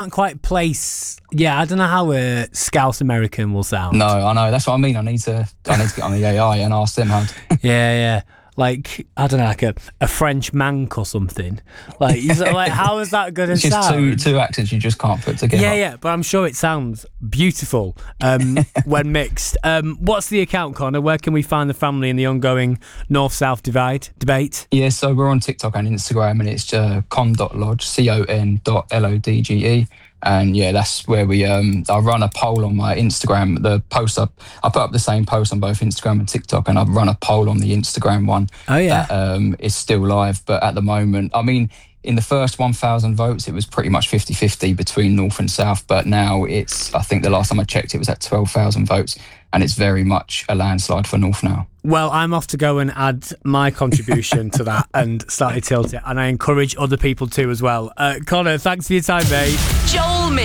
can't quite place. Yeah, I don't know how a Scouse American will sound. No, I know. That's what I mean. I need to get on the AI and ask them how to... Yeah. Like, I don't know, like a French mank or something. Like, like how is that going to sound? Just two accents you just can't put together. Yeah, but I'm sure it sounds beautiful when mixed. What's the account, Connor? Where can we find the family in the ongoing North-South debate? Yeah, so we're on TikTok and Instagram, and it's con.lodge, con.lodge. And yeah, that's where we I run a poll on my Instagram. The post I put up the same post on both Instagram and TikTok, and I've run a poll on the Instagram one. Oh yeah, that is still live. But at the moment, I mean, in the first 1,000 votes, it was pretty much 50-50 between North and South. But now I think the last time I checked, it was at 12,000 votes, and it's very much a landslide for North now. Well, I'm off to go and add my contribution to that and slightly tilt it, and I encourage other people to as well. Connor, thanks for your time, mate. Joel Mick.